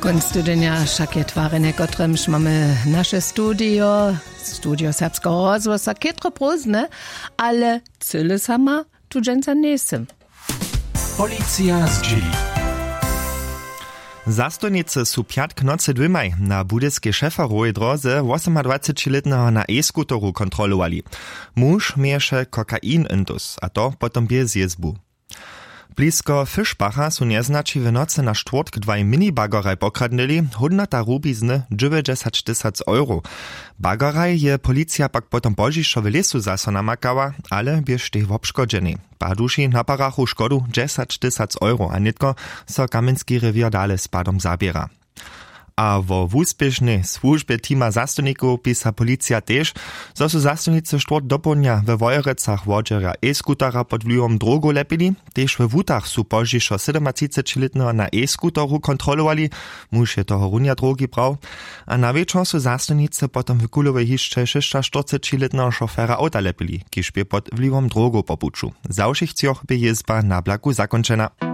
Konc tygodnia však je twarene, kotremž mamy nasze studio Serbskiego rozwoju, kietro próżne, ale cyle sama tu dżęca nesem. Policja z Dżili. Zastojnicy su piatk nocy dwymaj na budyskiej szefarowej drodze 28-letnego na e-skuteru kontrolowali. Muž mieješe kokain intus, a to potom bez jezbu. Blisko Fischbacha su nieznačiwe noce na štvrtk dwaj mini-bagoraj pokradnili, 100 rubizny, 90 000 euro. Bagoraj je policja pak potom božišowe lesu zaso namakała, ale biež teh wobškodženi. Paduši naparachu škodu 10 000 euro, a nitko so Kamenski revier dale spadom zabiera. A vo úspěšnej słužbie týma zastojnikov pisa policja tež, so su zastojnice štvrt dopołdnia we Wojerecach wodžera e-skutera pod vlivom drogu lepili, tež we Wutach su požišo 37-letného na e-skuteru kontrolovali, muž je toho runja drogi bral, a na večer su zastojnice potom w Kulowej hišče 46-letného šoféra auta lepili, kiž by pod vlivom drogu popuču. Za všich cioch by jezba na blaku zakončena.